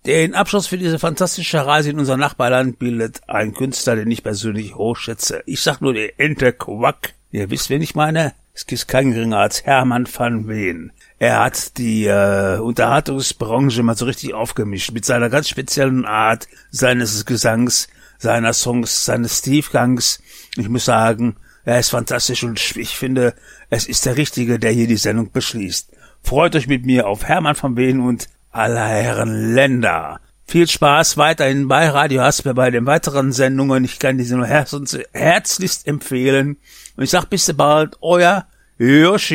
Den Abschluss für diese fantastische Reise in unser Nachbarland bildet ein Künstler, den ich persönlich hochschätze. Ich sag nur die Ente Quack. Ihr wisst, wen ich meine? Es ist kein geringer als Hermann van Veen. Er hat die Unterhaltungsbranche mal so richtig aufgemischt mit seiner ganz speziellen Art seines Gesangs, seiner Songs, seines Tiefgangs. Ich muss sagen, er ist fantastisch und ich finde, es ist der Richtige, der hier die Sendung beschließt. Freut euch mit mir auf Hermann van Veen und aller Herren Länder. Viel Spaß weiterhin bei Radio Hasper bei den weiteren Sendungen. Ich kann diese nur herzlichst empfehlen. Und ich sag bis bald, euer Yoshi.